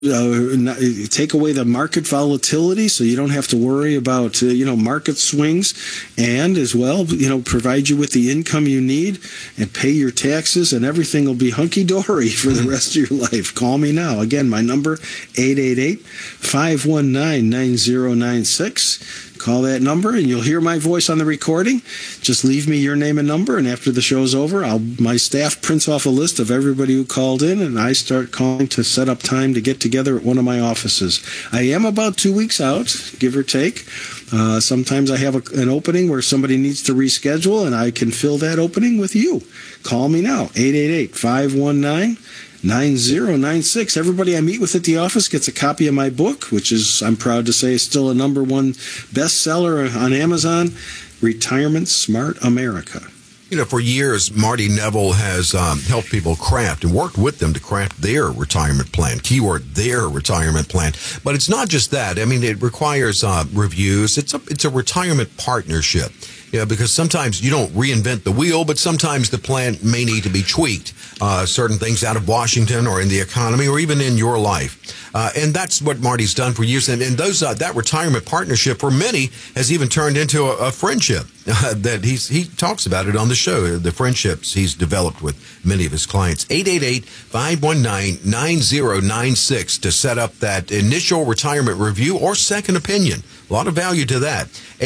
take away the market volatility so you don't have to worry about, market swings, and as well, provide you with the income you need and pay your taxes, and everything will be hunky-dory for the rest of your life. Call me now. Again, my number, 888-519-9096. Call that number, and you'll hear my voice on the recording. Just leave me your name and number, and after the show's over, my staff prints off a list of everybody who called in, and I start calling to set up time to get together at one of my offices. I am about 2 weeks out, give or take. Sometimes I have an opening where somebody needs to reschedule, and I can fill that opening with you. Call me now, 888-519-9096. Everybody I meet with at the office gets a copy of my book, which is, I'm proud to say, is still a #1 bestseller on Amazon, Retirement Smart America. For years, Marty Neville has helped people craft and worked with them to craft their retirement plan. Keyword, their retirement plan. But it's not just that. I mean, it requires reviews. It's a retirement partnership. Because sometimes you don't reinvent the wheel, but sometimes the plan may need to be tweaked. Certain things out of Washington or in the economy or even in your life. And that's what Marty's done for years. And that retirement partnership for many has even turned into a friendship that he talks about it on the show, the friendships he's developed with many of his clients. 888-519-9096 to set up that initial retirement review or second opinion. A lot of value to that.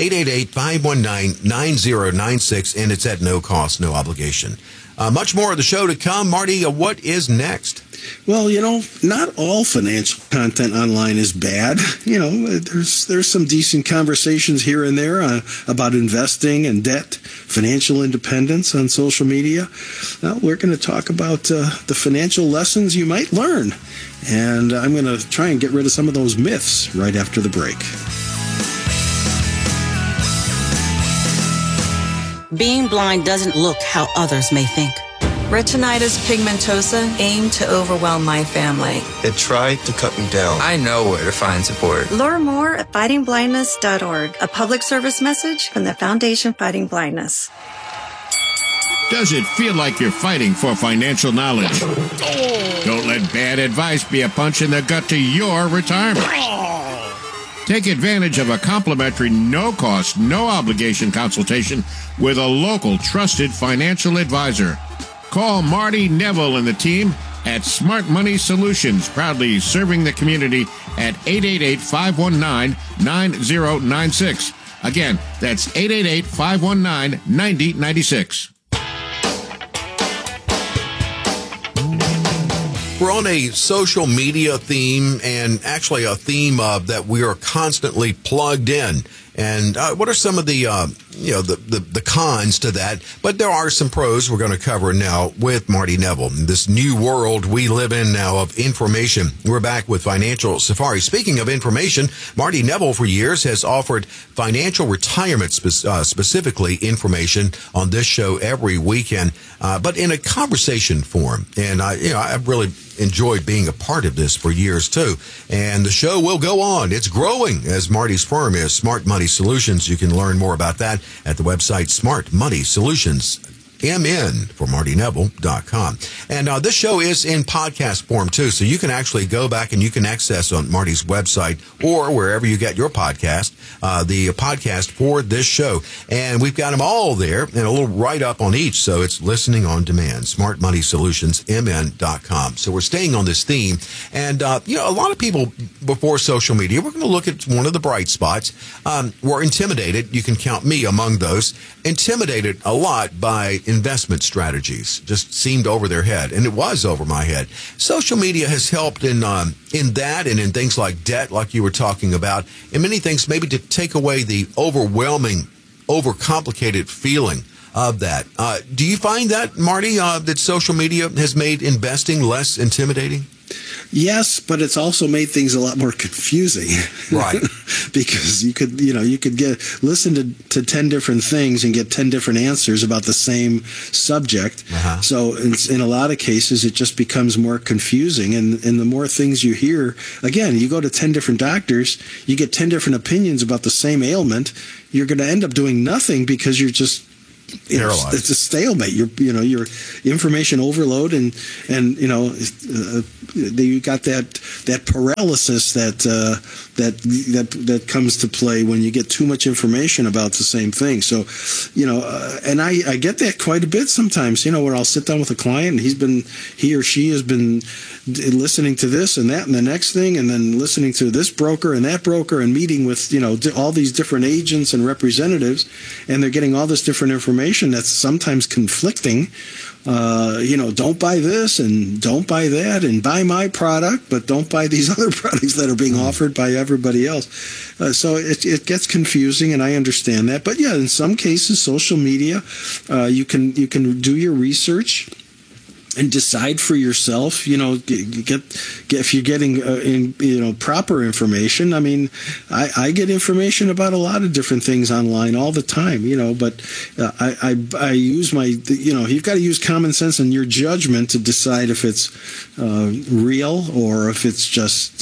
888-519-9096, and it's at no cost, no obligation. Much more of the show to come. Marty, what is next? Well, not all financial content online is bad. There's some decent conversations here and there about investing and debt, financial independence on social media. We're going to talk about the financial lessons you might learn. And I'm going to try and get rid of some of those myths right after the break. Being blind doesn't look how others may think. Retinitis pigmentosa aimed to overwhelm my family. It tried to cut me down. I know where to find support. Learn more at fightingblindness.org, a public service message from the Foundation Fighting Blindness. Does it feel like you're fighting for financial knowledge? Don't let bad advice be a punch in the gut to your retirement. Take advantage of a complimentary, no-cost, no-obligation consultation with a local trusted financial advisor. Call Marty Neville and the team at Smart Money Solutions, proudly serving the community at 888-519-9096. Again, that's 888-519-9096. We're on a social media theme, and actually a theme that we are constantly plugged in. And what are some of the the cons to that? But there are some pros we're going to cover now with Marty Neville. This new world we live in now of information. We're back with Financial Safari. Speaking of information, Marty Neville for years has offered financial retirement, specifically information on this show every weekend, but in a conversation form. And I've really enjoyed being a part of this for years too. And the show will go on. It's growing, as Marty's firm is, Smart Money Solutions. You can learn more about that at the website Smart Money Solutions. MN for MartyNeville.com. And this show is in podcast form too, so you can actually go back and you can access on Marty's website or wherever you get your podcast, the podcast for this show. And we've got them all there and a little write-up on each, so it's listening on demand, Smart Money Solutions, MN.com. So we're staying on this theme. And, a lot of people before social media, we're going to look at one of the bright spots, were intimidated. You can count me among those. Intimidated a lot by investment strategies, just seemed over their head, and it was over my head. Social media has helped in that and in things like debt, like you were talking about, and many things maybe to take away the overwhelming, overcomplicated feeling of that. Do you find that, Marty, that social media has made investing less intimidating? Yes, but it's also made things a lot more confusing. Right. Because you could listen to 10 different things and get 10 different answers about the same subject. Uh-huh. So in a lot of cases, it just becomes more confusing. And the more things you hear, again, you go to 10 different doctors, you get 10 different opinions about the same ailment, you're going to end up doing nothing because you're just it's a stalemate. Your information overload, and you got that paralysis that comes to play when you get too much information about the same thing. So, and I get that quite a bit sometimes. Where I'll sit down with a client, and he or she has been listening to this and that and the next thing, and then listening to this broker and that broker, and meeting with all these different agents and representatives, and they're getting all this different information that's sometimes conflicting. Don't buy this and don't buy that, and buy my product, but don't buy these other products that are being offered by everybody else. So it gets confusing, and I understand that. But yeah, in some cases, social media, you can do your research and decide for yourself, get if you're getting proper information. I mean, I get information about a lot of different things online all the time, but I use my, you've got to use common sense and your judgment to decide if it's real or if it's just,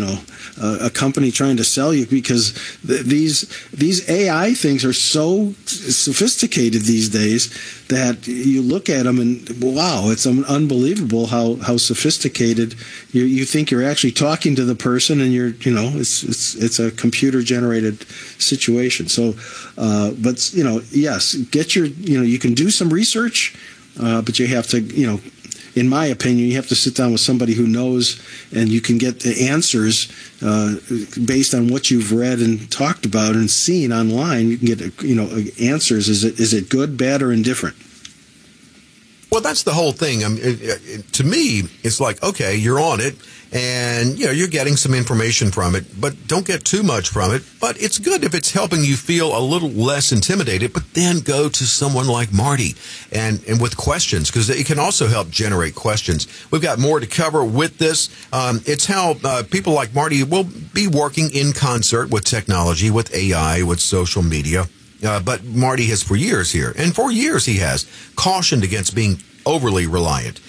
a company trying to sell you, because these AI things are so sophisticated these days that you look at them and wow, it's unbelievable how sophisticated. You think you're actually talking to the person, and it's a computer generated situation. So, but yes, get your you can do some research, but you have to in my opinion, you have to sit down with somebody who knows, and you can get the answers based on what you've read and talked about and seen online. You can get answers. Is it good, bad, or indifferent? Well, that's the whole thing. To me, it's like, okay, you're on it, and you're getting some information from it, but don't get too much from it. But it's good if it's helping you feel a little less intimidated. But then go to someone like Marty and with questions, because it can also help generate questions. We've got more to cover with this. It's how people like Marty will be working in concert with technology, with AI, with social media. But Marty has for years he has cautioned against being overly reliant.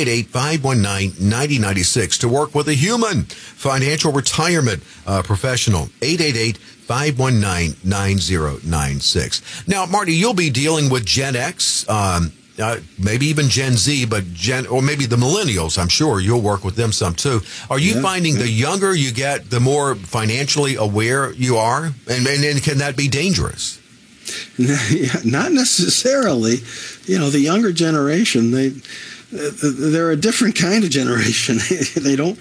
888-519-9096 to work with a human financial retirement professional. 888-519-9096. Now, Marty, you'll be dealing with Gen X, maybe even Gen Z, but or maybe the millennials. I'm sure you'll work with them some too. Are you finding the younger you get, the more financially aware you are? And can that be dangerous? Not necessarily. The younger generation, they're a different kind of generation. They don't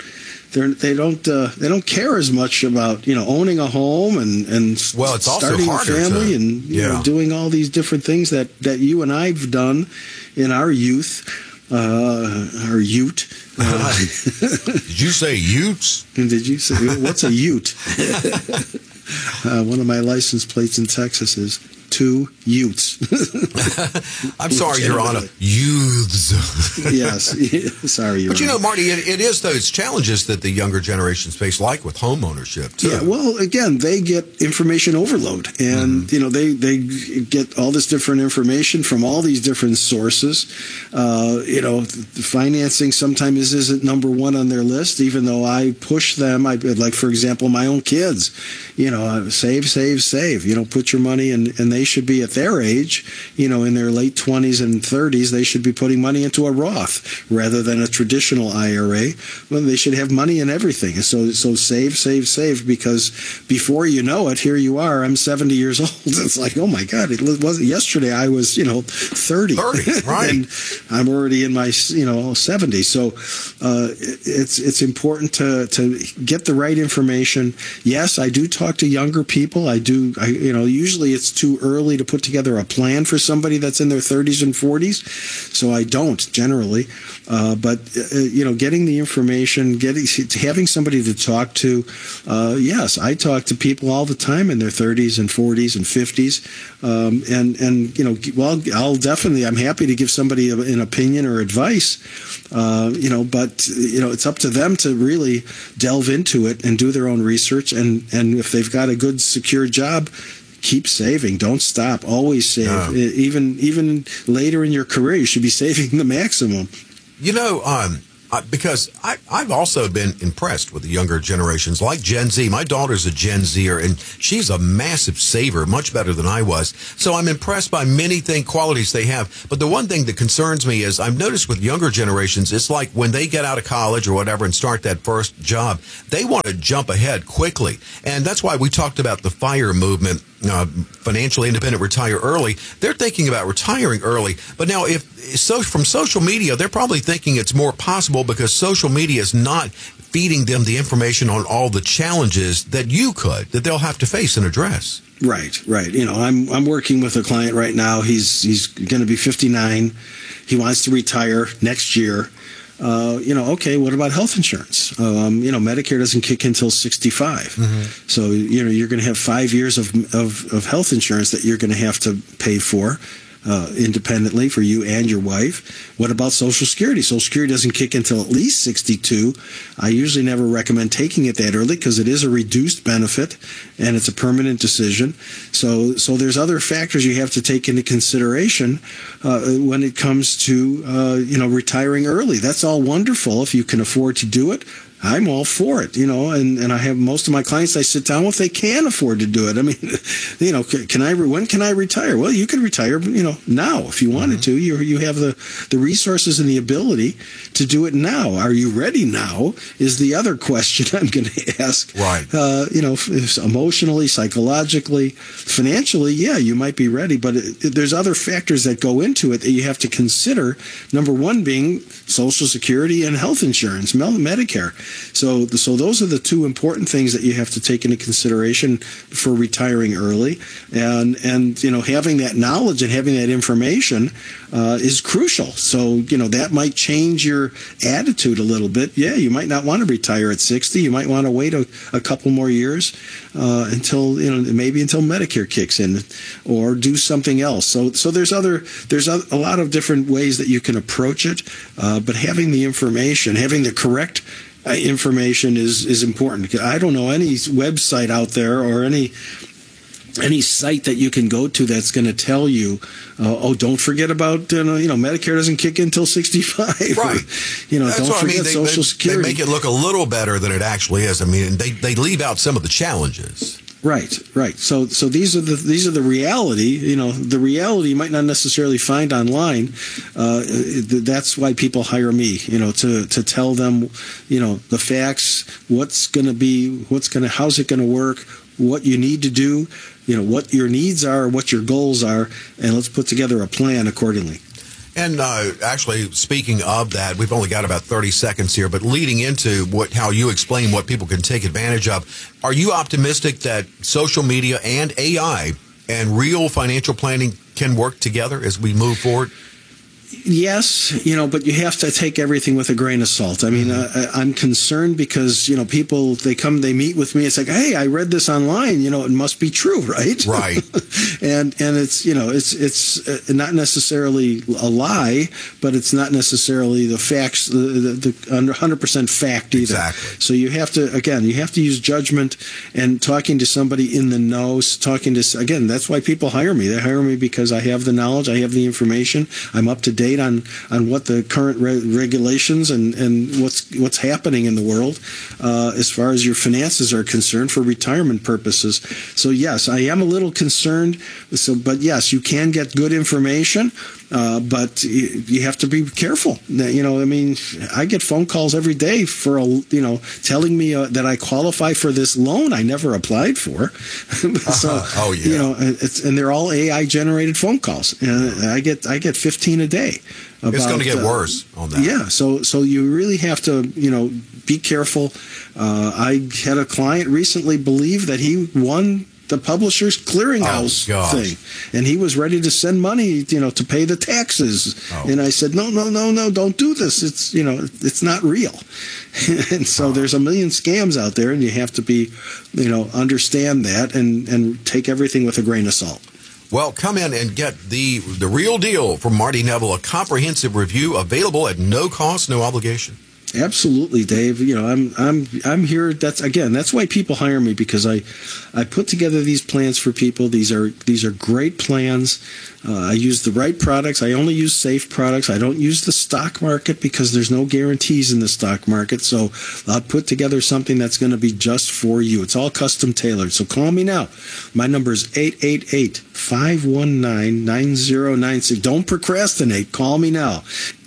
care as much about owning a home and starting a family and doing all these different things that you and I've done in our youth. Our ute. Did you say utes? Did you say what's a ute? One of my license plates in Texas is 2 Utes. I'm sorry, Your Honor. Youths. Yes. Sorry, Your Honor. But Marty, it is those challenges that the younger generations face, like with home ownership, too. Yeah, well, again, they get information overload. And, they get all this different information from all these different sources. The financing sometimes isn't number one on their list, even though I push them. Like, for example, my own kids, save. Put your money in, and they should be at their age, in their late 20s and 30s, they should be putting money into a Roth rather than a traditional IRA. Well, they should have money in everything. So save, because before you know it, here you are, I'm 70 years old. It's like, oh my God, it wasn't yesterday I was, 30. 30, right. And I'm already in my, 70s. So it's important to get the right information. Yes, I do talk to younger people. Usually it's too early to put together a plan for somebody that's in their 30s and 40s, so I don't generally. But getting the information, having somebody to talk to. Yes, I talk to people all the time in their 30s and 40s and 50s, I'm happy to give somebody an opinion or advice. But it's up to them to really delve into it and do their own research. And if they've got a good, secure job, keep saving. Don't stop. Always save. Even later in your career, you should be saving the maximum. Because I've also been impressed with the younger generations, like Gen Z. My daughter's a Gen Zer, and she's a massive saver, much better than I was. So I'm impressed by many qualities they have. But the one thing that concerns me is I've noticed with younger generations, it's like when they get out of college or whatever and start that first job, they want to jump ahead quickly. And that's why we talked about the FIRE movement, financially independent, retire early. They're thinking about retiring early. But now from social media, they're probably thinking it's more possible because social media is not feeding them the information on all the challenges that they'll have to face and address. Right. I'm working with a client right now. He's going to be 59. He wants to retire next year. Okay, what about health insurance? Medicare doesn't kick in until 65. Mm-hmm. So, you're going to have 5 years of health insurance that you're going to have to pay for independently for you and your wife. What about Social Security? Social Security doesn't kick until at least 62. I usually never recommend taking it that early because it is a reduced benefit and it's a permanent decision. So there's other factors you have to take into consideration when it comes to retiring early. That's all wonderful if you can afford to do it. I'm all for it, and I have most of my clients I sit down with, they can afford to do it. I mean, when can I retire? Well, you can retire, now if you wanted to. You have the resources and the ability to do it now. Are you ready now is the other question I'm going to ask. Right. Emotionally, psychologically, financially, yeah, you might be ready, but there's other factors that go into it that you have to consider. Number one being Social Security and health insurance, Medicare. So those are the two important things that you have to take into consideration for retiring early, and having that knowledge and having that information is crucial. So that might change your attitude a little bit. Yeah, you might not want to retire at 60. You might want to wait a couple more years until Medicare kicks in, or do something else. So there's a lot of different ways that you can approach it, but having the information, having the correct information is important. I don't know any website out there or any site that you can go to that's going to tell you, don't forget about, Medicare doesn't kick in until 65. Right. Don't forget Social Security. They make it look a little better than it actually is. I mean, they leave out some of the challenges. Right. So these are the reality. The reality you might not necessarily find online. That's why people hire me. To tell them, the facts, how's it going to work, what you need to do, what your needs are, what your goals are, and let's put together a plan accordingly. And actually, speaking of that, we've only got about 30 seconds here, but leading into how you explain what people can take advantage of, are you optimistic that social media and AI and real financial planning can work together as we move forward? Yes, but you have to take everything with a grain of salt. I mean, I'm concerned because, people, they meet with me. It's like, hey, I read this online, it must be true, right? Right. and it's, it's not necessarily a lie, but it's not necessarily the facts, the 100% fact either. Exactly. So you have to use judgment and talking to somebody in the know, that's why people hire me. They hire me because I have the knowledge, I have the information, I'm up to date on what the current regulations and what's happening in the world as far as your finances are concerned for retirement purposes. So yes, I am a little concerned. But yes, you can get good information. But you have to be careful. I get phone calls every day for telling me that I qualify for this loan I never applied for. So, and they're all AI generated phone calls. And I get 15 a day. It's going to get worse on that. Yeah. So you really have to be careful. I had a client recently believe that he won the Publishers Clearinghouse thing, and he was ready to send money, to pay the taxes. And I said, no, don't do this. It's, it's not real. And so there's a million scams out there, and you have to be, understand that and take everything with a grain of salt. Well, come in and get the real deal from Marty Neville, a comprehensive review available at no cost, no obligation. Absolutely, Dave. You know, I'm here. That's why people hire me, because I put together these plans for people. These are great plans. I use the right products. I only use safe products. I don't use the stock market because there's no guarantees in the stock market. So I'll put together something that's going to be just for you. It's all custom tailored. So call me now. My number is 888-519-9096. Don't procrastinate. Call me now.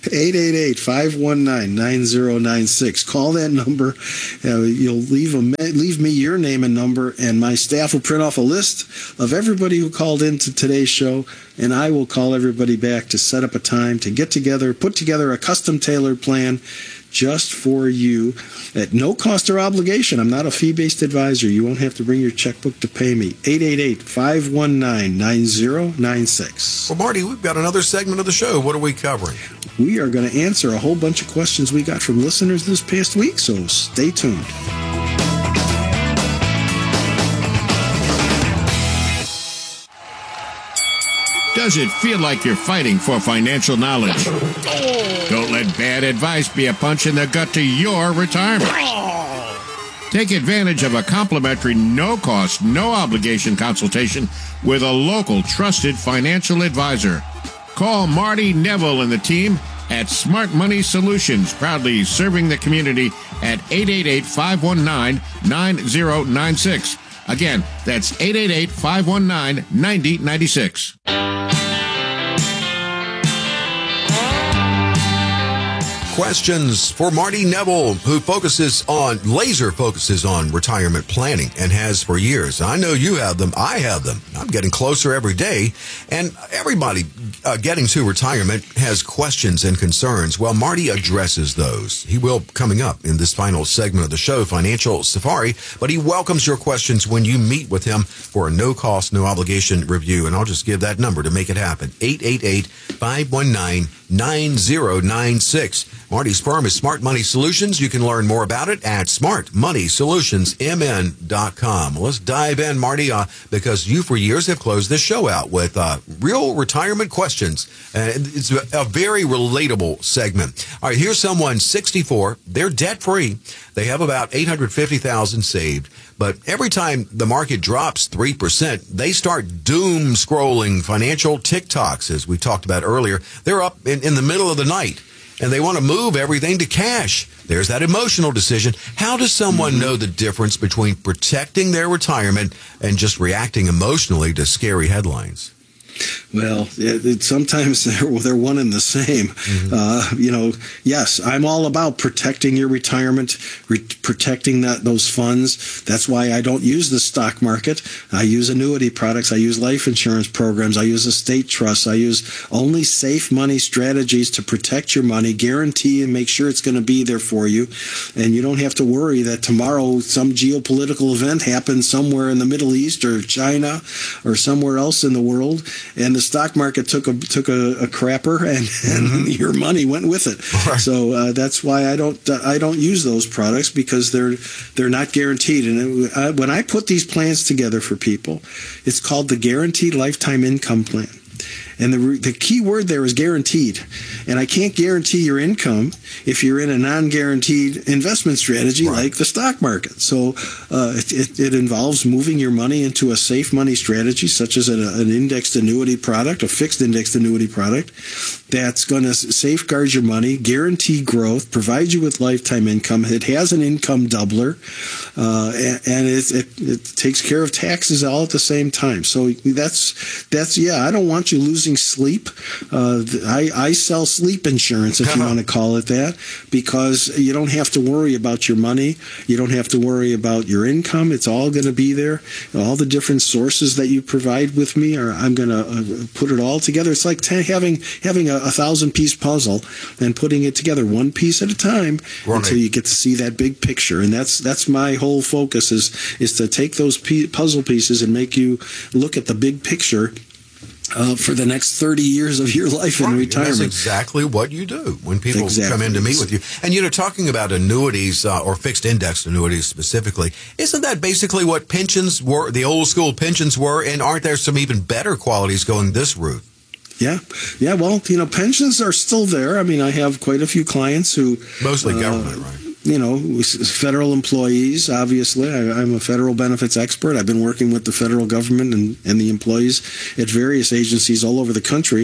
888-519-9096. Call that number. You'll leave me your name and number, and my staff will print off a list of everybody who called into today's show, and I will call everybody back to set up a time to get together, put together a custom tailored plan just for you at no cost or obligation. I'm not a fee-based advisor. You won't have to bring your checkbook to pay me. 888-519-9096. Well, Marty, we've got another segment of the show. What are we covering? We are going to answer a whole bunch of questions we got from listeners this past week, so stay tuned. Does it feel like you're fighting for financial knowledge? Don't let bad advice be a punch in the gut to your retirement. Take advantage of a complimentary, no-cost, no-obligation consultation with a local trusted financial advisor. Call Marty Neville and the team at Smart Money Solutions, proudly serving the community at 888-519-9096. Again, that's 888-519-9096. Questions for Marty Neville, who laser focuses on retirement planning and has for years. I know you have them. I have them. I'm getting closer every day. And everybody getting to retirement has questions and concerns. Well, Marty addresses those. He will coming up in this final segment of the show, Financial Safari. But he welcomes your questions when you meet with him for a no-cost, no-obligation review. And I'll just give that number to make it happen. 888-519-9096. Marty's firm is Smart Money Solutions. You can learn more about it at smartmoneysolutionsmn.com. Well, let's dive in, Marty, because you for years have closed this show out with real retirement questions. It's a very relatable segment. All right, here's someone 64. They're debt-free. They have about $850,000 saved. But every time the market drops 3%, they start doom scrolling financial TikToks, as we talked about earlier. They're up in the middle of the night, and they want to move everything to cash. There's that emotional decision. How does someone know the difference between protecting their retirement and just reacting emotionally to scary headlines? Well, sometimes they're one and the same. Yes, I'm all about protecting your retirement, protecting those funds. That's why I don't use the stock market. I use annuity products. I use life insurance programs. I use estate trusts. I use only safe money strategies to protect your money, guarantee and make sure it's going to be there for you. And you don't have to worry that tomorrow some geopolitical event happens somewhere in the Middle East or China or somewhere else in the world, and the stock market took a crapper, and your money went with it. Right. So that's why I don't use those products, because they're not guaranteed. And when I put these plans together for people, it's called the Guaranteed Lifetime Income Plan. And the key word there is guaranteed. And I can't guarantee your income if you're in a non-guaranteed investment strategy like the stock market. So it involves moving your money into a safe money strategy, such as an indexed annuity product, a fixed indexed annuity product, that's going to safeguard your money, guarantee growth, provide you with lifetime income. It has an income doubler, and it takes care of taxes all at the same time. So I don't want you losing sleep. I sell sleep insurance, if you want to call it that, because you don't have to worry about your money. You don't have to worry about your income. It's all going to be there. All the different sources that you provide with me, I'm going to put it all together. It's like having a 1,000-piece puzzle and putting it together one piece at a time until you get to see that big picture. And that's my whole focus is to take those puzzle pieces and make you look at the big picture for the next 30 years of your life in retirement. That's exactly what you do when people come in to meet with you. And talking about annuities or fixed index annuities specifically, isn't that basically what pensions were, the old school pensions were? And aren't there some even better qualities going this route? Yeah. Well, pensions are still there. I mean, I have quite a few clients who mostly government, right? Federal employees, obviously. I'm a federal benefits expert. I've been working with the federal government and the employees at various agencies all over the country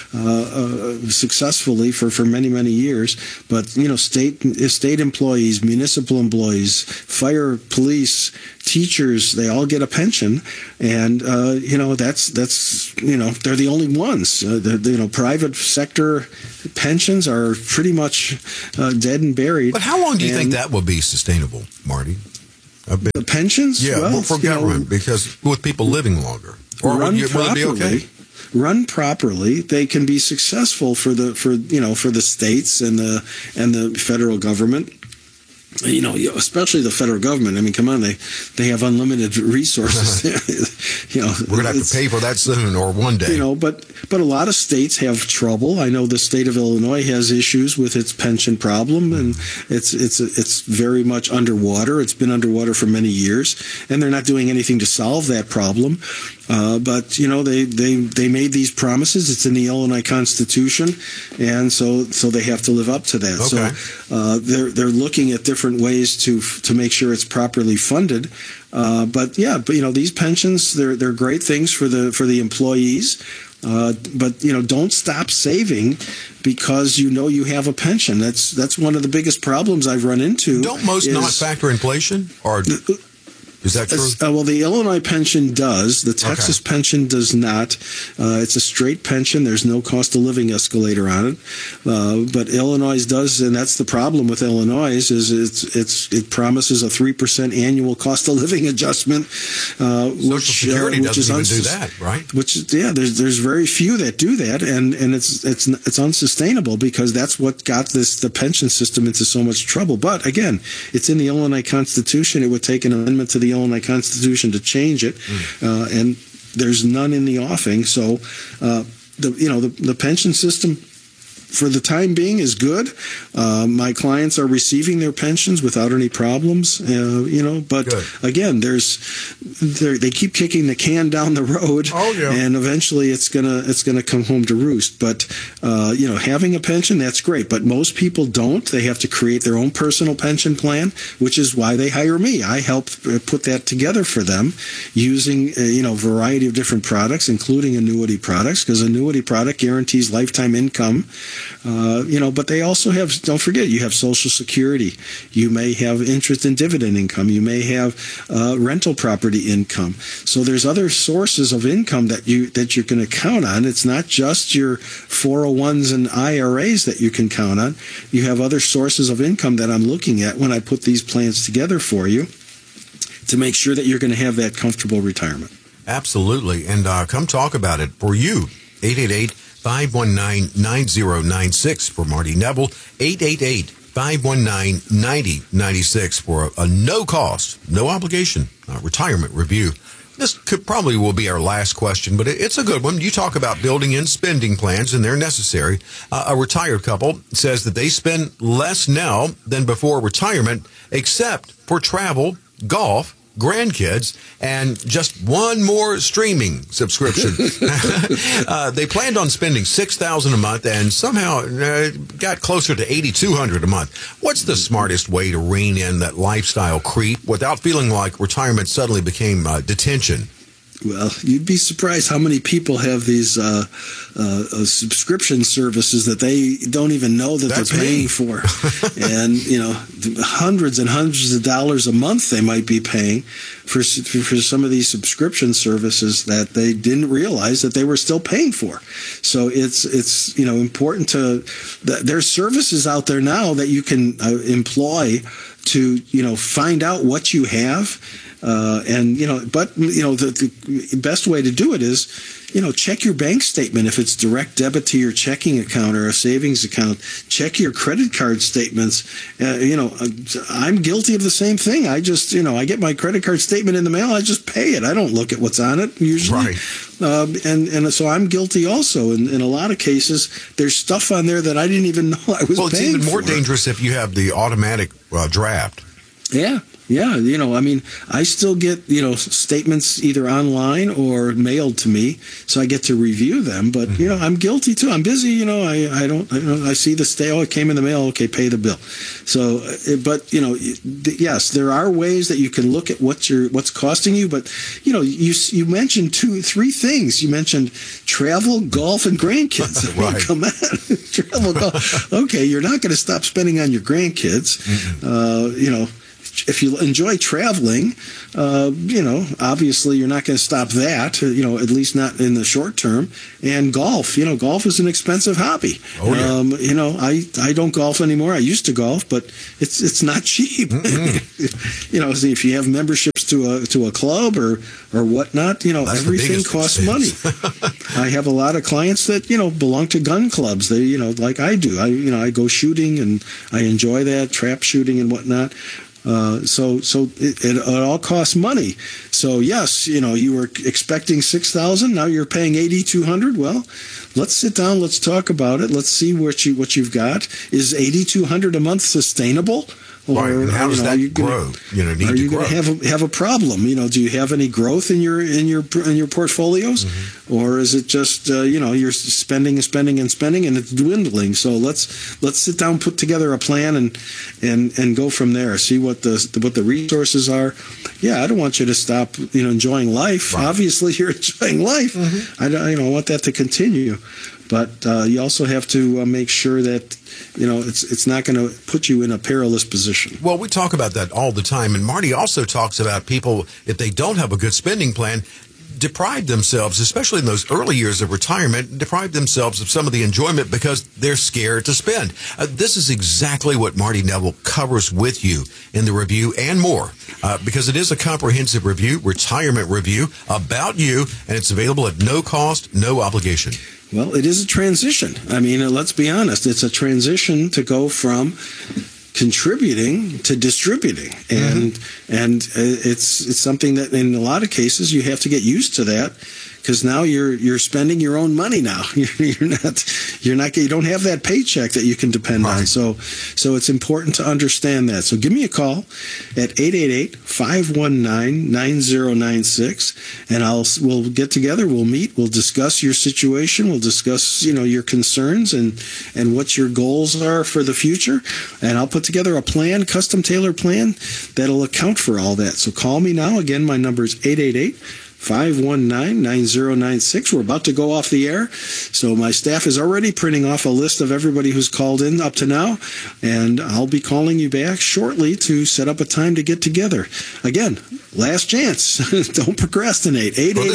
successfully for many, many years. But, state employees, municipal employees, fire, police, teachers, they all get a pension. And, that's they're the only ones. Private sector pensions are pretty much dead and buried. But how long do you think that will be sustainable, Marty? The pensions? Yeah, well, for government, because with people living longer. Or will it be okay? Run properly, they can be successful for the states and the federal government. Especially the federal government. I mean, come on, they have unlimited resources. We're going to have to pay for that soon or one day. But a lot of states have trouble. I know the state of Illinois has issues with its pension problem, and it's very much underwater. It's been underwater for many years, and they're not doing anything to solve that problem. But they made these promises. It's in the Illinois Constitution, and so they have to live up to that. Okay. So they're looking at different ways to make sure it's properly funded. But these pensions, they're great things for the employees. But don't stop saving because you have a pension. That's one of the biggest problems I've run into. Don't most not factor inflation, or is that true? Well, the Illinois pension does. The Texas pension does not. It's a straight pension. There's no cost of living escalator on it. But Illinois does, and that's the problem with Illinois is it promises a 3% annual cost of living adjustment. Social Security doesn't even do that, right? There's very few that do that, and it's unsustainable because that's what got the pension system into so much trouble. But again, it's in the Illinois Constitution. It would take an amendment to the Illinois Constitution to change it, and there's none in the offing. So, the pension system for the time being is good. My clients are receiving their pensions without any problems. But good. Again, they keep kicking the can down the road, and eventually it's gonna come home to roost. But having a pension, that's great. But most people don't. They have to create their own personal pension plan, which is why they hire me. I help put that together for them using a variety of different products, including annuity products, because annuity product guarantees lifetime income. But they also have, don't forget, you have Social Security. You may have interest and dividend income. You may have rental property income. So there's other sources of income that you're going to count on. It's not just your 401s and IRAs that you can count on. You have other sources of income that I'm looking at when I put these plans together for you to make sure that you're going to have that comfortable retirement. Absolutely. And come talk about it for you. 888-519-9096 for Marty Neville. 888-519-9096 for a no-cost, no obligation retirement review. This probably will be our last question, but it's a good one. You talk about building in spending plans, and they're necessary. A retired couple says that they spend less now than before retirement, except for travel, golf, grandkids, and just one more streaming subscription. They planned on spending $6,000 a month and somehow got closer to $8,200 a month. What's the smartest way to rein in that lifestyle creep without feeling like retirement suddenly became detention? Well, you'd be surprised how many people have these subscription services that they don't even know that they're paying for. And, hundreds and hundreds of dollars a month they might be paying for some of these subscription services that they didn't realize that they were still paying for. So it's important there's services out there now that you can employ to, find out what you have. The best way to do it is, check your bank statement. If it's direct debit to your checking account or a savings account, check your credit card statements. I'm guilty of the same thing. I just, I get my credit card statement in the mail. I just pay it. I don't look at what's on it usually. Right. So I'm guilty also. In a lot of cases, there's stuff on there that I didn't even know I was paying for. Well, it's even more dangerous if you have the automatic draft. Yeah. Yeah, I still get, statements either online or mailed to me, so I get to review them. But, I'm guilty too. I'm busy, I see the it came in the mail, okay, pay the bill. So, but, yes, there are ways that you can look at what's costing you. But, you mentioned 3 things. You mentioned travel, golf, and grandkids. Right. Come on, travel, golf. Okay, you're not going to stop spending on your grandkids. If you enjoy traveling, obviously you're not going to stop that, at least not in the short term. And golf, golf is an expensive hobby. Oh, yeah. I don't golf anymore. I used to golf, but it's not cheap. If you have memberships to a club or whatnot, everything costs money. I have a lot of clients that, belong to gun clubs. They, like I do. I go shooting and I enjoy that, trap shooting and whatnot. So it all costs money. So yes, you were expecting $6,000. Now you're paying $8,200. Well, let's sit down. Let's talk about it. Let's see what you've got. Is $8,200 a month sustainable? Or, right. And how does that grow? Are you going to have a problem? Do you have any growth in your portfolios, or is it just you're spending and spending and spending and it's dwindling? So let's sit down, put together a plan, and go from there. See what the resources are. Yeah, I don't want you to stop enjoying life. Right. Obviously, you're enjoying life. I want that to continue. But you also have to make sure that it's not going to put you in a perilous position. Well, we talk about that all the time, and Marty also talks about people, if they don't have a good spending plan, deprive themselves, especially in those early years of retirement, deprive themselves of some of the enjoyment because they're scared to spend. This is exactly what Marty Neville covers with you in the review and more, because it is a comprehensive review, retirement review about you, and it's available at no cost, no obligation. Well, it is a transition. Let's be honest. It's a transition to go from contributing to distributing, and it's something that in a lot of cases you have to get used to that, because now you're spending your own money now. You don't have that paycheck that you can depend on. So it's important to understand that. So give me a call at 888-519-9096, and we'll get together. We'll meet. We'll discuss your situation. We'll discuss your concerns and what your goals are for the future. And I'll put together a plan, custom tailored plan that'll account for all that. So call me now. Again, my number is 888-519-9096. We're about to go off the air, so my staff is already printing off a list of everybody who's called in up to now, and I'll be calling you back shortly to set up a time to get together. Again, last chance. Don't procrastinate.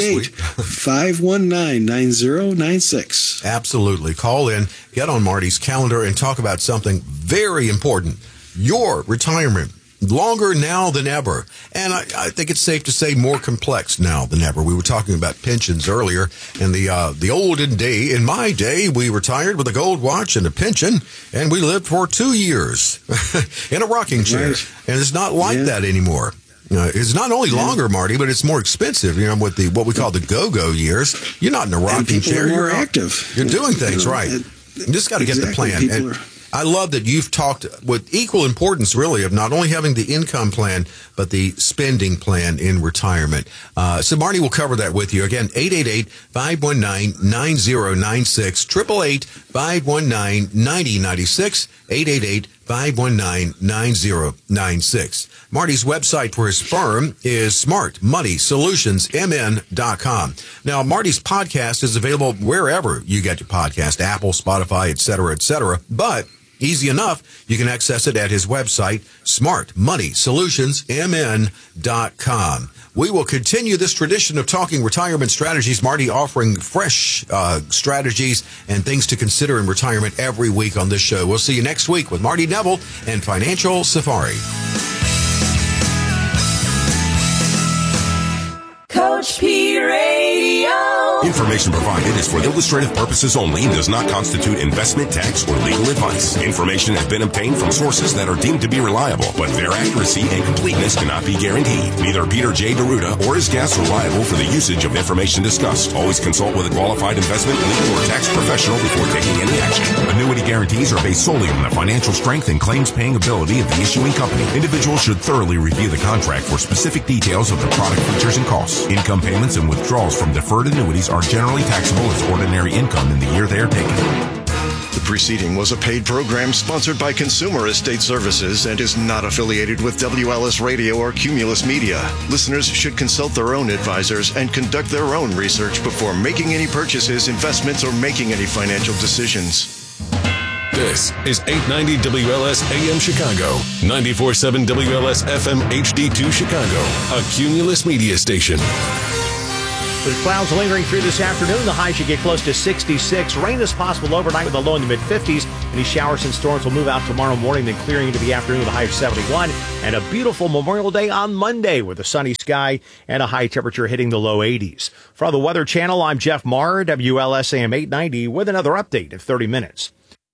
888-519-9096. Absolutely. Call in, get on Marty's calendar, and talk about something very important, your retirement. Longer now than ever. And I think it's safe to say more complex now than ever. We were talking about pensions earlier. In the olden day, in my day, we retired with a gold watch and a pension, and we lived for 2 years in a rocking chair. Right. And it's not like that anymore. It's not only longer, Marty, but it's more expensive. With what we call the go-go years. You're not in a rocking chair. You're active. You're doing things right. You just got to get the plan. I love that you've talked with equal importance, really, of not only having the income plan, but the spending plan in retirement. So Marty will cover that with you. Again, 888-519-9096, 888-519-9096, 888-519-9096. Marty's website for his firm is smartmoneysolutionsmn.com. Now, Marty's podcast is available wherever you get your podcast, Apple, Spotify, et cetera, but easy enough, you can access it at his website, smartmoneysolutionsmn.com. We will continue this tradition of talking retirement strategies. Marty offering fresh strategies and things to consider in retirement every week on this show. We'll see you next week with Marty Neville and Financial Safari. Coach P Radio. Information provided is for illustrative purposes only and does not constitute investment, tax, or legal advice. Information has been obtained from sources that are deemed to be reliable, but their accuracy and completeness cannot be guaranteed. Neither Peter J. Deruta or his guests are liable for the usage of information discussed. Always consult with a qualified investment, legal, or tax professional before taking any action. Annuity guarantees are based solely on the financial strength and claims-paying ability of the issuing company. Individuals should thoroughly review the contract for specific details of the product features and costs. Income payments and withdrawals from deferred annuities are generally taxable as ordinary income in the year they are taken. The preceding was a paid program sponsored by Consumer Estate Services and is not affiliated with WLS Radio or Cumulus Media. Listeners should consult their own advisors and conduct their own research before making any purchases, investments, or making any financial decisions. This is 890 WLS AM Chicago, 94.7 WLS FM HD2 Chicago, a Cumulus Media station. With clouds lingering through this afternoon, the high should get close to 66. Rain is possible overnight with a low in the mid-50s. Any showers and storms will move out tomorrow morning, then clearing into the afternoon with a high of 71. And a beautiful Memorial Day on Monday with a sunny sky and a high temperature hitting the low 80s. For the Weather Channel, I'm Jeff Marr, WLS AM 890, with another update in 30 minutes.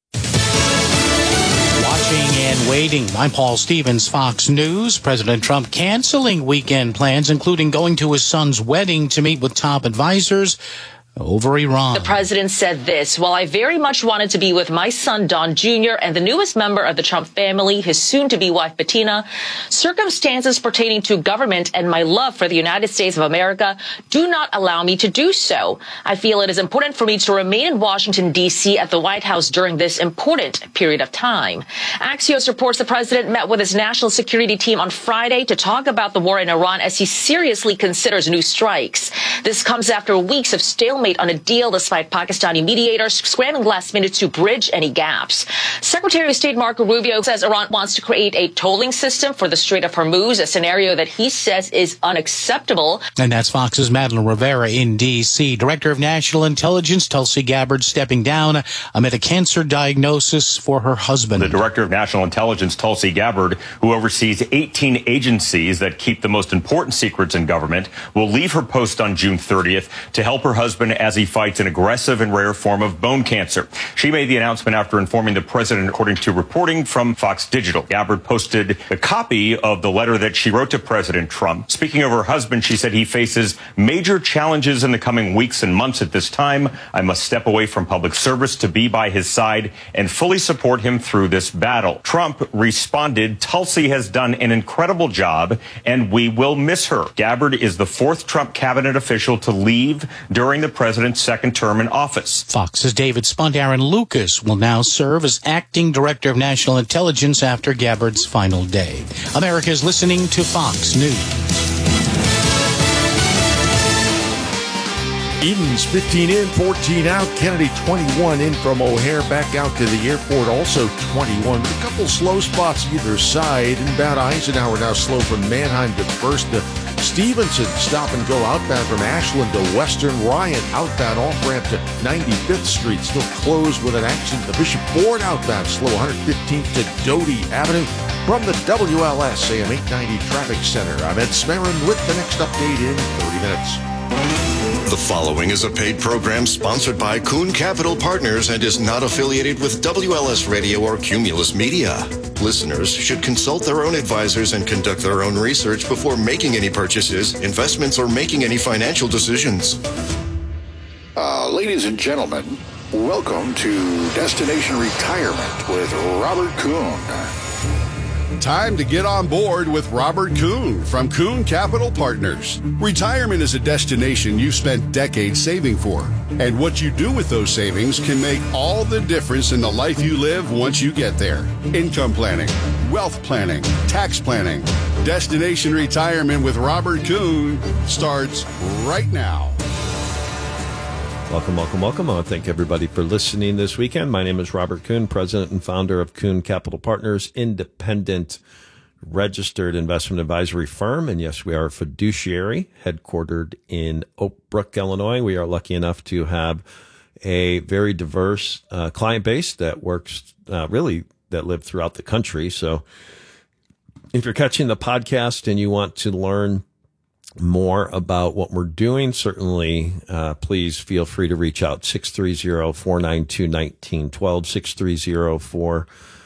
Watching and waiting. I'm Paul Stevens, Fox News. President Trump canceling weekend plans, including going to his son's wedding to meet with top advisors over Iran. The president said this: while I very much wanted to be with my son, Don Jr., and the newest member of the Trump family, his soon-to-be wife, Bettina, circumstances pertaining to government and my love for the United States of America do not allow me to do so. I feel it is important for me to remain in Washington, D.C. at the White House during this important period of time. Axios reports the president met with his national security team on Friday to talk about the war in Iran as he seriously considers new strikes. This comes after weeks of stalemate on a deal despite Pakistani mediators scrambling last minute to bridge any gaps. Secretary of State Marco Rubio says Iran wants to create a tolling system for the Strait of Hormuz, a scenario that he says is unacceptable. And that's Fox's Madeline Rivera in D.C. Director of National Intelligence Tulsi Gabbard stepping down amid a cancer diagnosis for her husband. The Director of National Intelligence, Tulsi Gabbard, who oversees 18 agencies that keep the most important secrets in government, will leave her post on June 30th to help her husband as he fights an aggressive and rare form of bone cancer. She made the announcement after informing the president, according to reporting from Fox Digital. Gabbard posted a copy of the letter that she wrote to President Trump. Speaking of her husband, she said he faces major challenges in the coming weeks and months. At this time, I must step away from public service to be by his side and fully support him through this battle. Trump responded, Tulsi has done an incredible job and we will miss her. Gabbard is the fourth Trump cabinet official to leave during the president's second term in office. Fox's David Spunt. Aaron Lucas will now serve as acting director of national intelligence after Gabbard's final day. America is listening to Fox News. Edens 15 in, 14 out. Kennedy 21 in from O'Hare back out to the airport, also 21. A couple slow spots either side. Inbound Eisenhower now slow from Manheim to First to Stevenson. Stop and go outbound from Ashland to Western. Ryan outbound off-ramp to 95th Street. Still closed with an action. The Bishop Ford outbound slow 115th to Doty Avenue. From the WLS AM 890 Traffic Center, I'm Ed Smarin with the next update in 30 minutes. The following is a paid program sponsored by Kuhn Capital Partners and is not affiliated with WLS Radio or Cumulus Media. Listeners should consult their own advisors and conduct their own research before making any purchases, investments, or making any financial decisions. Ladies and gentlemen, welcome to Destination Retirement with Robert Kuhn. Time to get on board with Robert Kuhn from Kuhn Capital Partners. Retirement is a destination you've spent decades saving for. And what you do with those savings can make all the difference in the life you live once you get there. Income planning, wealth planning, tax planning. Destination Retirement with Robert Kuhn starts right now. Welcome. I want to thank everybody for listening this weekend. My name is Robert Kuhn, president and founder of Kuhn Capital Partners, independent registered investment advisory firm. And yes, we are a fiduciary headquartered in Oak Brook, Illinois. We are lucky enough to have a very diverse client base that works that live throughout the country. So if you're catching the podcast and you want to learn more about what we're doing, certainly please feel free to reach out. 630-492-1912,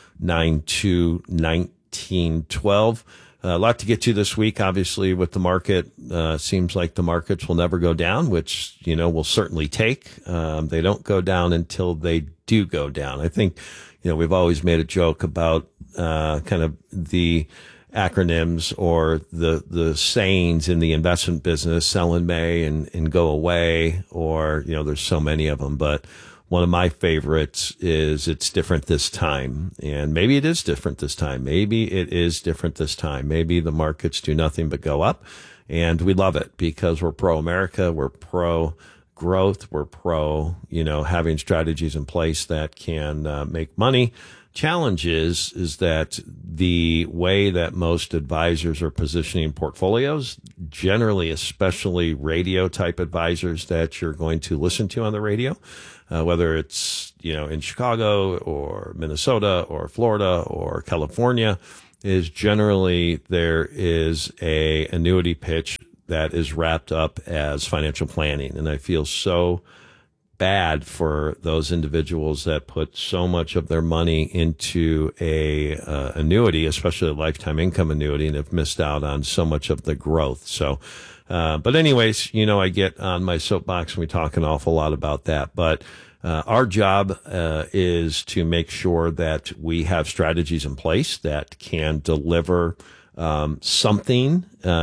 630-492-1912. A lot to get to this week, obviously, with the market. Seems like the markets will never go down, which, we'll certainly take. They don't go down until they do go down. I think, we've always made a joke about kind of the acronyms or the sayings in the investment business, sell in May and go away, or, there's so many of them. But one of my favorites is it's different this time. And maybe it is different this time. Maybe it is different this time. Maybe the markets do nothing but go up, and we love it because we're pro-America. We're pro-growth. We're pro, having strategies in place that can make money. Challenge is that the way that most advisors are positioning portfolios, generally, especially radio type advisors that you're going to listen to on the radio, whether it's, in Chicago or Minnesota or Florida or California, is generally there is a annuity pitch that is wrapped up as financial planning. And I feel so bad for those individuals that put so much of their money into a annuity, especially a lifetime income annuity, and have missed out on so much of the growth. So, but anyways, I get on my soapbox and we talk an awful lot about that. But our job is to make sure that we have strategies in place that can deliver something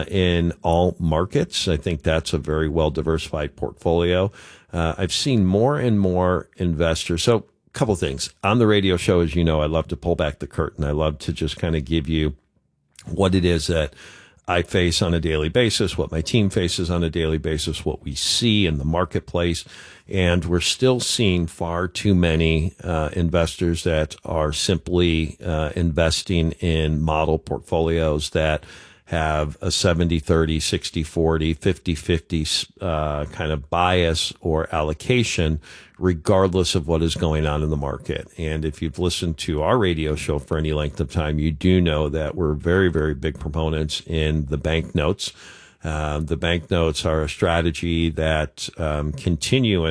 in all markets. I think that's a very well diversified portfolio. I've seen more and more investors. So a couple things on the radio show, as you know, I love to pull back the curtain. I love to just kind of give you what it is that I face on a daily basis, what my team faces on a daily basis, what we see in the marketplace. And we're still seeing far too many investors that are simply investing in model portfolios that have a 70-30, 60-40, 50-50 kind of bias or allocation, regardless of what is going on in the market. And if you've listened to our radio show for any length of time, you do know that we're very, very big proponents in the bank notes. The bank notes are a strategy that continue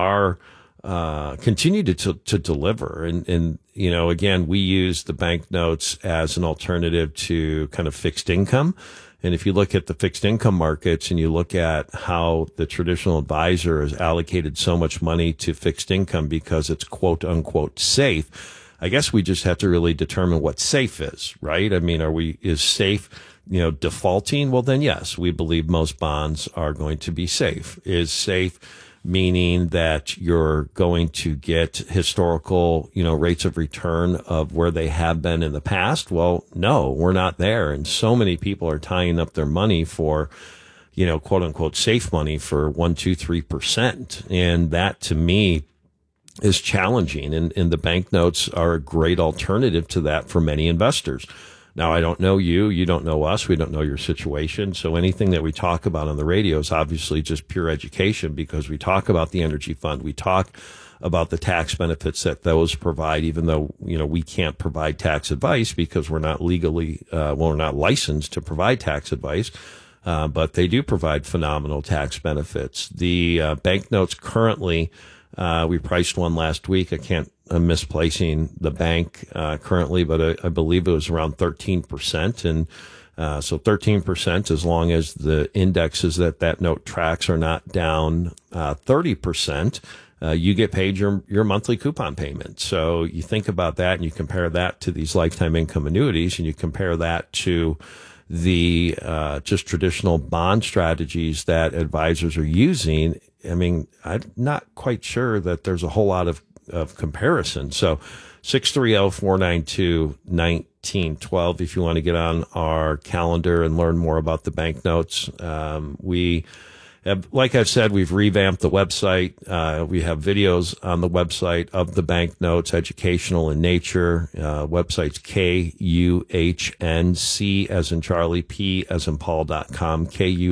to deliver. And again, we use the bank notes as an alternative to kind of fixed income. And if you look at the fixed income markets and you look at how the traditional advisor has allocated so much money to fixed income because it's quote unquote safe, I guess we just have to really determine what safe is, right? I mean, is safe, defaulting? Well, then yes, we believe most bonds are going to be safe. Is safe meaning that you're going to get historical, rates of return of where they have been in the past? Well, no, we're not there. And so many people are tying up their money for, quote unquote safe money for 1%, 2%, 3%. And that to me is challenging. And the bank notes are a great alternative to that for many investors. Now, I don't know you. You don't know us. We don't know your situation. So anything that we talk about on the radio is obviously just pure education because we talk about the energy fund. We talk about the tax benefits that those provide, even though, we can't provide tax advice because we're not legally, we're not licensed to provide tax advice. But they do provide phenomenal tax benefits. The bank notes currently, we priced one last week. I'm misplacing the bank currently, but I believe it was around 13%. And so 13%, as long as the indexes that note tracks are not down 30%, you get paid your monthly coupon payment. So you think about that and you compare that to these lifetime income annuities and you compare that to the just traditional bond strategies that advisors are using. I mean, I'm not quite sure that there's a whole lot of comparison. So 630-492-1912 if you want to get on our calendar and learn more about the bank notes. We have, like I've said, we've revamped the website. We have videos on the website of the bank notes, educational in nature. Website's KUHNC as in Charlie, P as in Paul.com,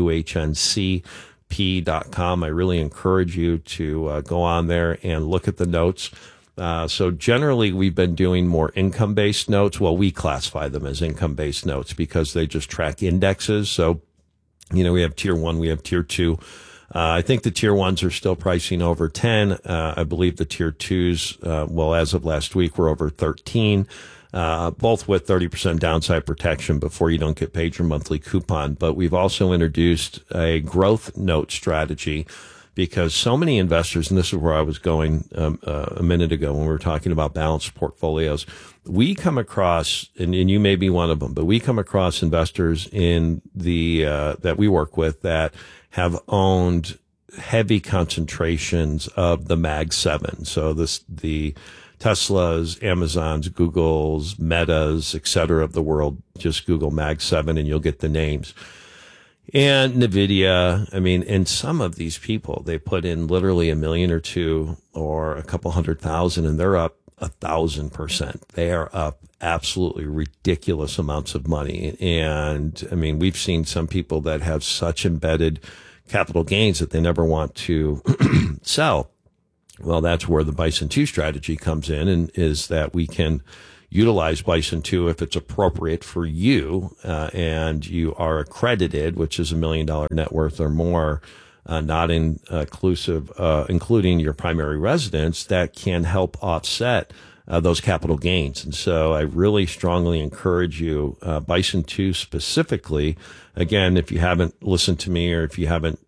KUHNC.com. I really encourage you to go on there and look at the notes. So generally, we've been doing more income-based notes. Well, we classify them as income-based notes because they just track indexes. So We have tier 1, we have tier 2. I think the tier 1s are still pricing over 10. I believe the tier 2s, as of last week, were over 13. Both with 30% downside protection before you don't get paid your monthly coupon. But we've also introduced a growth note strategy because so many investors, and this is where I was going a minute ago when we were talking about balanced portfolios, we come across, and you may be one of them, but we come across investors in the that we work with that have owned heavy concentrations of the Mag 7. So the Teslas, Amazons, Googles, Metas, et cetera of the world, just Google Mag 7 and you'll get the names. And NVIDIA, and some of these people, they put in literally $1 million or $2 million or a couple 100,000 and they're up 1,000%. They are up absolutely ridiculous amounts of money. And we've seen some people that have such embedded capital gains that they never want to sell. Well, that's where the Bison 2 strategy comes in, and is that we can utilize Bison 2 if it's appropriate for you, and you are accredited, which is $1 million net worth or more, not inclusive, including your primary residence, that can help offset those capital gains. And so I really strongly encourage you, Bison 2 specifically. Again, if you haven't listened to me or if you haven't,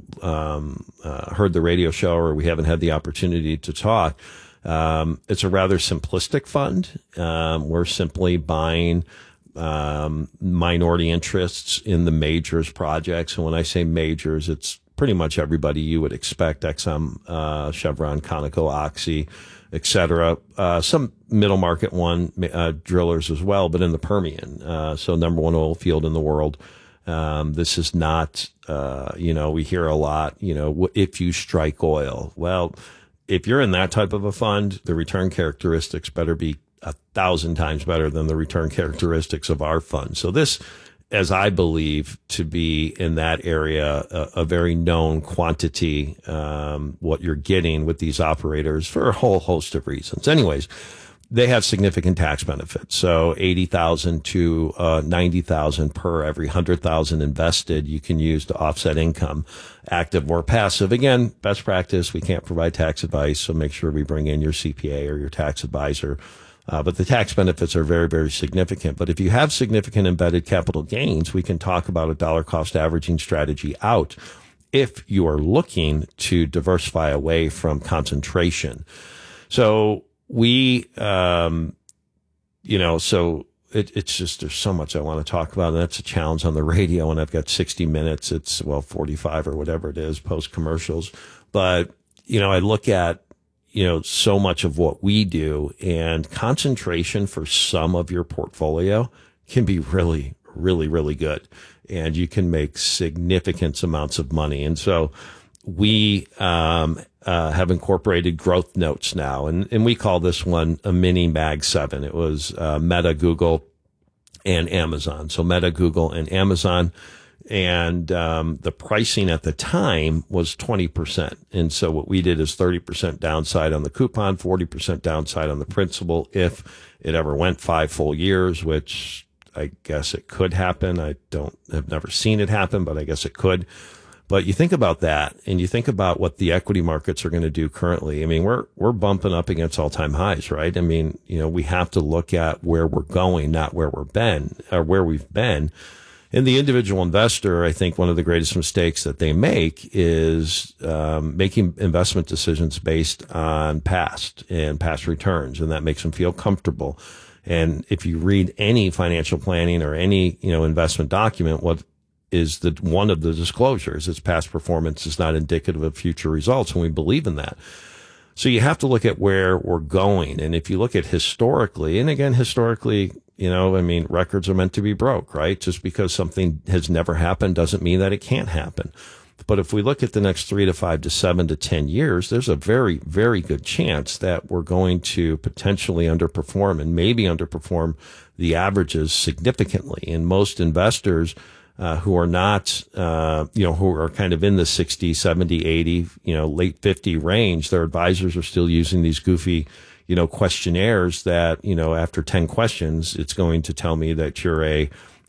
heard the radio show or we haven't had the opportunity to talk, it's a rather simplistic fund. We're simply buying minority interests in the majors projects. And when I say majors, it's pretty much everybody you would expect: Exxon, Chevron, Conoco, Oxy, et cetera. Some middle market drillers as well, but in the Permian. So number one oil field in the world. This is not, we hear a lot, if you strike oil. Well, if you're in that type of a fund, the return characteristics better be 1,000 times better than the return characteristics of our fund. So this, as I believe to be in that area, a very known quantity, what you're getting with these operators for a whole host of reasons. Anyways, they have significant tax benefits. So 80,000 to 90,000 per every 100,000 invested you can use to offset income, active or passive. Again, best practice, we can't provide tax advice, so make sure we bring in your CPA or your tax advisor. But the tax benefits are very, very significant. But if you have significant embedded capital gains, we can talk about a dollar cost averaging strategy out if you are looking to diversify away from concentration. So we, it's just, there's so much I want to talk about, and that's a challenge on the radio, and I've got 60 minutes. It's 45 or whatever it is, post commercials. But, I look at, so much of what we do, and concentration for some of your portfolio can be really, really, really good. And you can make significant amounts of money. And so we, have incorporated growth notes now. And we call this one a mini Mag 7. It was, Meta, Google, and Amazon. So Meta, Google, and Amazon. And, the pricing at the time was 20%. And so what we did is 30% downside on the coupon, 40% downside on the principal if it ever went 5 full years, which I guess it could happen. Have never seen it happen, but I guess it could. But you think about that, and you think about what the equity markets are going to do currently. We're bumping up against all-time highs, right? We have to look at where we're going, not where we've been. And the individual investor, I think one of the greatest mistakes that they make is making investment decisions based on past returns, and that makes them feel comfortable. And if you read any financial planning or any, investment document, what is one of the disclosures, its past performance is not indicative of future results, and we believe in that. So you have to look at where we're going. And if you look at historically, and again, records are meant to be broke, right? Just because something has never happened doesn't mean that it can't happen. But if we look at the next 3 to 5 to 7 to 10 years, there's a very, very good chance that we're going to potentially underperform, and maybe underperform the averages significantly. And most investors who are not, who are kind of in the 60, 70, 80, late 50 range, their advisors are still using these goofy, questionnaires that, after 10 questions, it's going to tell me that you're a,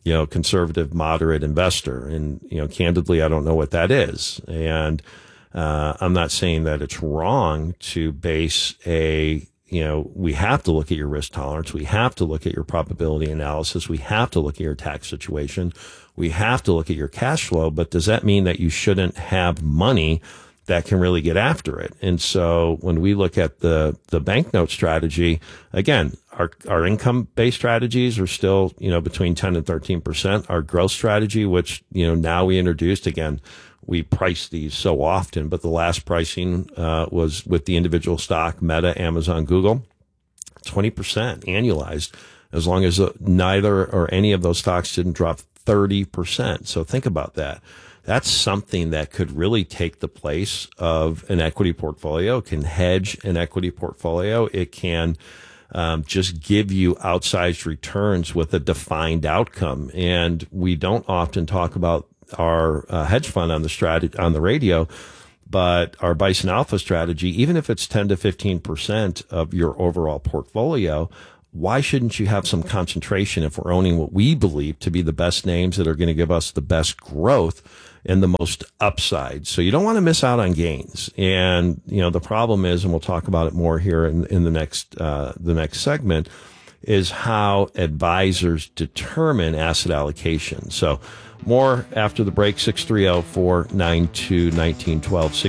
conservative, moderate investor. And, candidly, I don't know what that is. And I'm not saying that it's wrong to base we have to look at your risk tolerance. We have to look at your probability analysis. We have to look at your tax situation. We have to look at your cash flow. But does that mean that you shouldn't have money that can really get after it? And so when we look at the banknote strategy, again, our income-based strategies are still, between 10 and 13%. Our growth strategy, which, now we introduced, again, we price these so often, but the last pricing was with the individual stock, Meta, Amazon, Google, 20% annualized, as long as neither or any of those stocks didn't drop 30%. So think about that. That's something that could really take the place of an equity portfolio. It can hedge an equity portfolio. It can just give you outsized returns with a defined outcome. And we don't often talk about our hedge fund on the radio, but our Bison Alpha strategy, even if it's 10 to 15% of your overall portfolio, why shouldn't you have some concentration if we're owning what we believe to be the best names that are going to give us the best growth and the most upside? So you don't want to miss out on gains. And, the problem is, and we'll talk about it more here in the next segment, is how advisors determine asset allocation. So more after the break. 630-492-1912,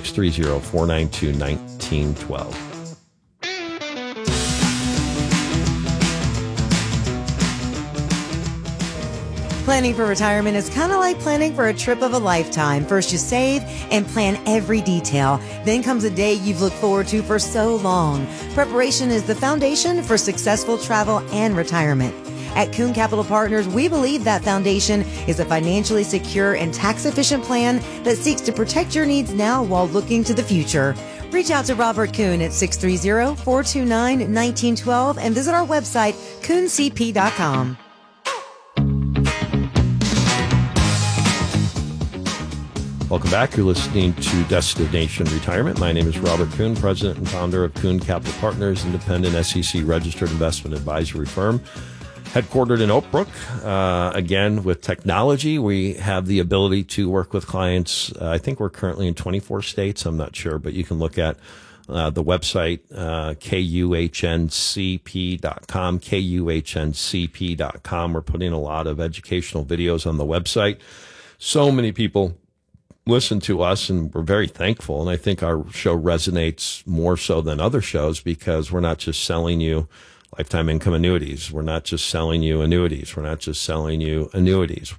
630-492-1912. Planning for retirement is kind of like planning for a trip of a lifetime. First you save and plan every detail. Then comes a day you've looked forward to for so long. Preparation is the foundation for successful travel and retirement. At Kuhn Capital Partners, we believe that foundation is a financially secure and tax-efficient plan that seeks to protect your needs now while looking to the future. Reach out to Robert Kuhn at 630-429-1912 and visit our website, kuhncp.com. Welcome back. You're listening to Destination Retirement. My name is Robert Kuhn, president and founder of Kuhn Capital Partners, independent SEC-registered investment advisory firm, headquartered in Oak Brook. Again, with technology, we have the ability to work with clients. I think we're currently in 24 states. I'm not sure, but you can look at the website, kuhncp.com, kuhncp.com. We're putting a lot of educational videos on the website. So many people listen to us, and we're very thankful. And I think our show resonates more so than other shows because we're not just selling you lifetime income annuities. We're not just selling you annuities. We're not just selling you annuities.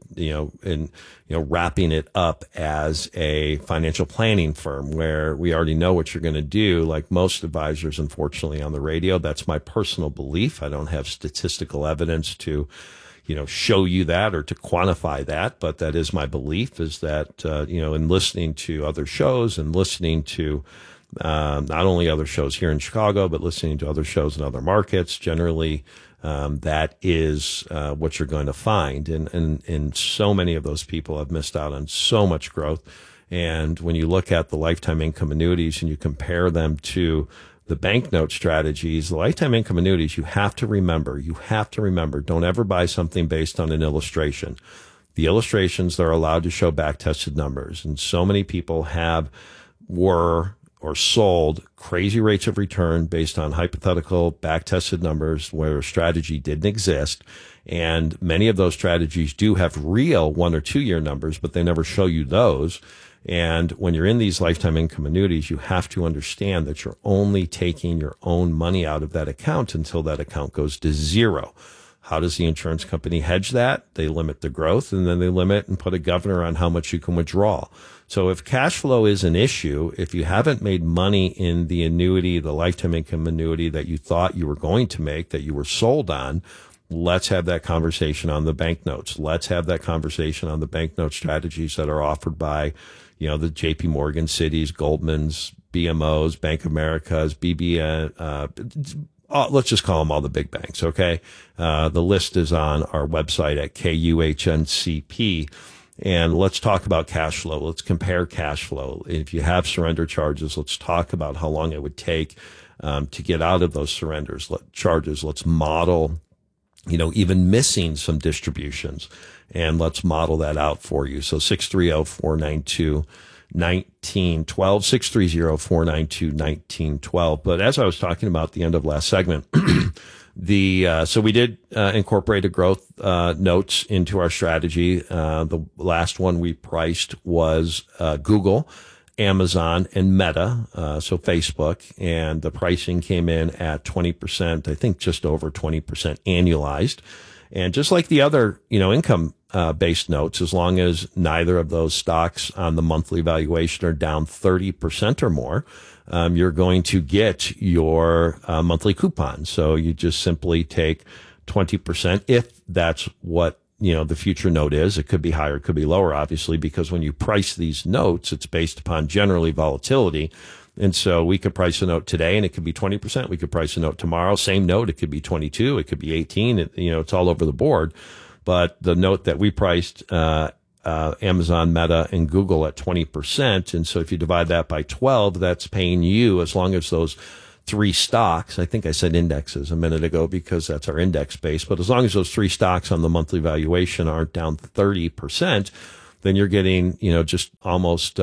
Wrapping it up as a financial planning firm where we already know what you're going to do. Like most advisors, unfortunately, on the radio, that's my personal belief. I don't have statistical evidence to show you that or to quantify that, but that is my belief, is that, in listening to other shows and listening to, not only other shows here in Chicago, but listening to other shows in other markets, generally, that is, what you're going to find. And so many of those people have missed out on so much growth. And when you look at the lifetime income annuities and you compare them to the banknote strategies, the lifetime income annuities, you have to remember, don't ever buy something based on an illustration. The illustrations, they're allowed to show back-tested numbers. And so many people were sold crazy rates of return based on hypothetical back-tested numbers where a strategy didn't exist. And many of those strategies do have real 1 or 2 year numbers, but they never show you those. And when you're in these lifetime income annuities, you have to understand that you're only taking your own money out of that account until that account goes to zero. How does the insurance company hedge that? They limit the growth, and then they limit and put a governor on how much you can withdraw. So if cash flow is an issue, if you haven't made money in the annuity, the lifetime income annuity that you thought you were going to make, that you were sold on, let's have that conversation on the banknotes. Let's have that conversation on the banknote strategies that are offered by the JP Morgan, Citis, Goldman's, BMOs, Bank of America's, BBN, let's just call them all the big banks, okay? The list is on our website at KUHNCP. And let's talk about cash flow. Let's compare cash flow. If you have surrender charges, let's talk about how long it would take to get out of those surrenders charges. Let's model even missing some distributions. And let's model that out for you. So 630-492-1912, 630-492-1912. But as I was talking about at the end of last segment, so we did incorporate a growth notes into our strategy. The last one we priced was Google, Amazon, and Meta, so Facebook, and the pricing came in at 20%, I think just over 20% annualized. And just like the other, income based notes, as long as neither of those stocks on the monthly valuation are down 30% or more, you're going to get your monthly coupon. So you just simply take 20% if that's what the future note is. It could be higher, it could be lower, obviously, because when you price these notes, it's based upon generally volatility. And so we could price a note today and it could be 20%. We could price a note tomorrow, same note. It could be 22. It could be 18. It's all over the board. But the note that we priced, Amazon, Meta, and Google at 20%. And so if you divide that by 12, that's paying you, as long as those three stocks, I think I said indexes a minute ago because that's our index base, but as long as those three stocks on the monthly valuation aren't down 30%, then you're getting, just almost,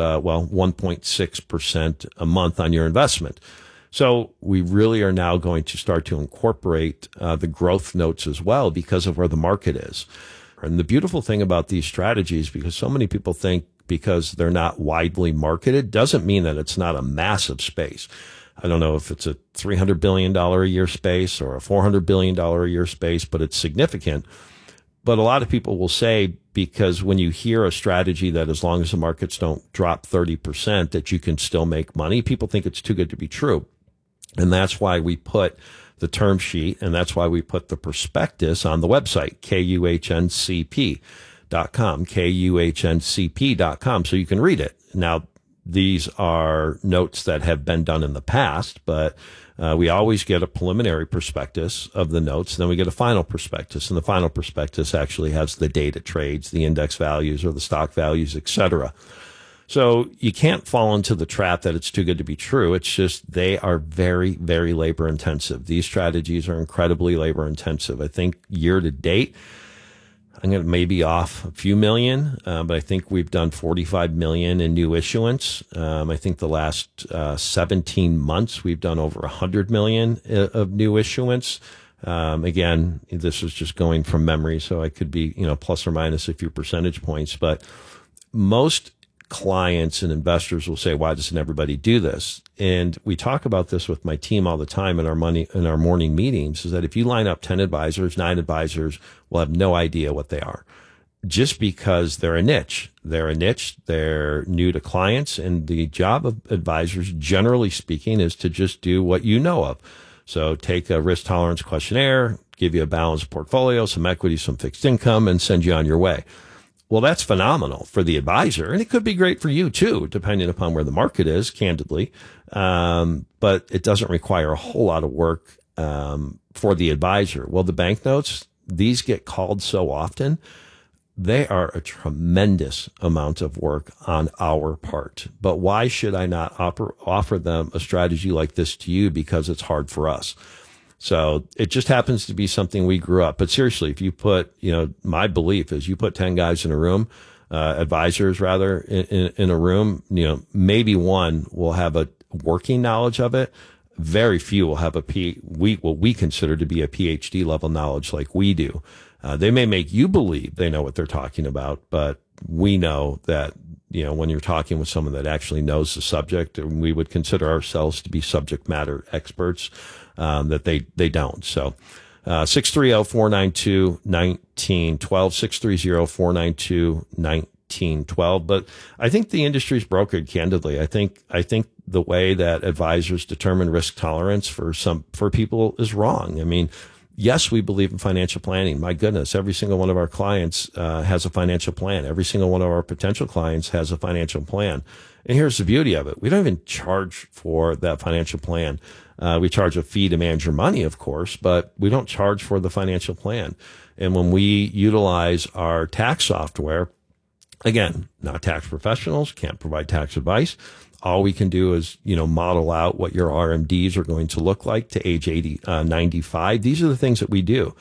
1.6% a month on your investment. So we really are now going to start to incorporate the growth notes as well because of where the market is. And the beautiful thing about these strategies, because so many people think because they're not widely marketed, doesn't mean that it's not a massive space. I don't know if it's a $300 billion a year space or a $400 billion a year space, but it's significant. But a lot of people will say, because when you hear a strategy that as long as the markets don't drop 30%, that you can still make money, people think it's too good to be true. And that's why we put the term sheet, and that's why we put the prospectus on the website, KUHNCP.com, KUHNCP.com, so you can read it. Now, these are notes that have been done in the past, but we always get a preliminary prospectus of the notes. Then we get a final prospectus, and the final prospectus actually has the data trades, the index values or the stock values, etc. So you can't fall into the trap that it's too good to be true. It's just they are very, very labor intensive. These strategies are incredibly labor intensive. I think year to date, I'm going to maybe off a few million, but I think we've done 45 million in new issuance. I think the last 17 months we've done over 100 million of new issuance. Again, this is just going from memory, so I could be, plus or minus a few percentage points. But most clients and investors will say, why doesn't everybody do this? And we talk about this with my team all the time in our morning meetings, is that if you line up 10 advisors, 9 advisors will have no idea what they are, just because they're a niche. They're new to clients, and the job of advisors, generally speaking, is to just do what you know of. So take a risk tolerance questionnaire, give you a balanced portfolio, some equity, some fixed income, and send you on your way. Well, that's phenomenal for the advisor, and it could be great for you too, depending upon where the market is, candidly. But it doesn't require a whole lot of work for the advisor. Well, the banknotes, these get called so often. They are a tremendous amount of work on our part. But why should I not offer them a strategy like this to you? Because it's hard for us. So it just happens to be something we grew up. But seriously, if you put, my belief is you put 10 guys in a room, advisors rather, in a room, maybe one will have a working knowledge of it. Very few will have what we consider to be a PhD level knowledge like we do. They may make you believe they know what they're talking about, but we know that, when you're talking with someone that actually knows the subject, and we would consider ourselves to be subject matter experts, that they don't. So, 630-492-1912, 630-492-1912. But I think the industry's brokered, candidly. I think the way that advisors determine risk tolerance for people is wrong. I mean, yes, we believe in financial planning. My goodness, every single one of our clients has a financial plan. Every single one of our potential clients has a financial plan. And here's the beauty of it. We don't even charge for that financial plan. We charge a fee to manage your money, of course, but we don't charge for the financial plan. And when we utilize our tax software, again, not tax professionals, can't provide tax advice. All we can do is, model out what your RMDs are going to look like to age 95. These are the things that we do.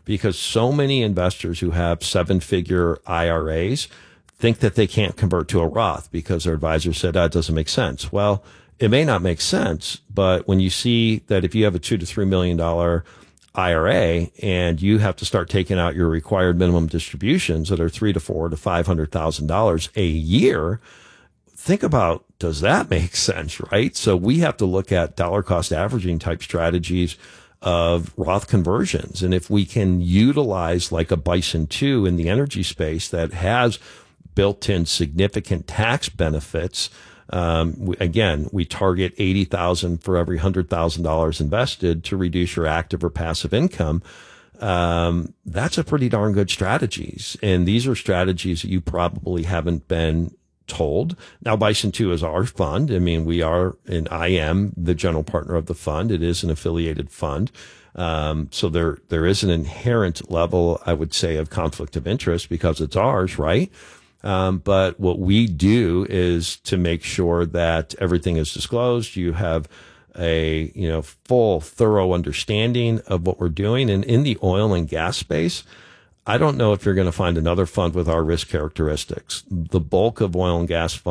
because so many investors who have 7-figure IRAs think that they can't convert to a Roth because their advisor said, it doesn't make sense. Well, it may not make sense, but when you see that if you have a $2 to $3 million IRA and you have to start taking out your required minimum distributions that are $300,000 to $400,000 to $500,000 a year, think about, does that make sense, right? So we have to look at dollar cost averaging type strategies of Roth conversions. And if we can utilize like a Bison 2 in the energy space that has built-in significant tax benefits, we target $80,000 for every $100,000 invested to reduce your active or passive income. That's a pretty darn good strategies. And these are strategies that you probably haven't been told. Now, Bison 2 is our fund. I mean, I am the general partner of the fund. It is an affiliated fund. So there is an inherent level, I would say, of conflict of interest because it's ours, right? But what we do is to make sure that everything is disclosed. You have a, full, thorough understanding of what we're doing. And in the oil and gas space, I don't know if you're going to find another fund with our risk characteristics. The bulk of oil and gas funds